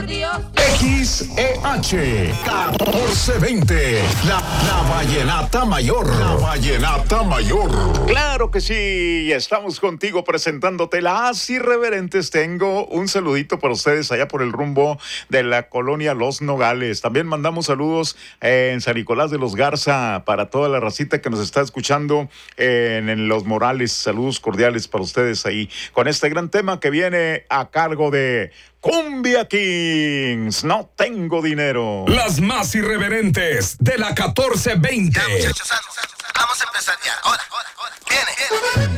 XEH 1420, la Vallenata Mayor. La Vallenata Mayor. Claro que sí, estamos contigo presentándote las irreverentes. Tengo un saludito para ustedes allá por el rumbo de la colonia Los Nogales. También mandamos saludos en San Nicolás de los Garza para toda la racita que nos está escuchando en Los Morales. Saludos cordiales para ustedes ahí con este gran tema que viene a cargo de Cumbia Kings. No tengo dinero. Las más irreverentes de la 1420. Ya, muchachos, vamos a empezar ya. Ahora. Viene.